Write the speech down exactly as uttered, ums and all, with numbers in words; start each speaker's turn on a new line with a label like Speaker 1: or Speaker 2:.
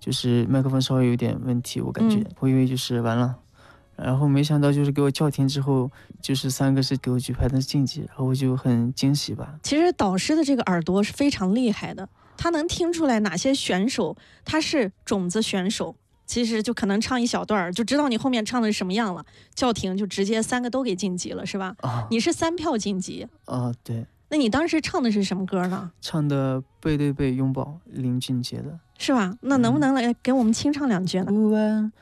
Speaker 1: 就是麦克风稍微有点问题，我感觉、嗯、我以为就是完了，然后没想到就是给我叫停之后，就是三个是给我举牌的晋级，然后我就很惊喜吧。
Speaker 2: 其实导师的这个耳朵是非常厉害的，他能听出来哪些选手他是种子选手，其实就可能唱一小段就知道你后面唱的是什么样了，叫停就直接三个都给晋级了，是吧？啊，你是三票晋级
Speaker 1: 啊？对。
Speaker 2: 那你当时唱的是什么歌呢？
Speaker 1: 唱的背对背拥抱，林俊杰的，
Speaker 2: 是吧？那能不能来给我们清唱两句呢？
Speaker 1: 不安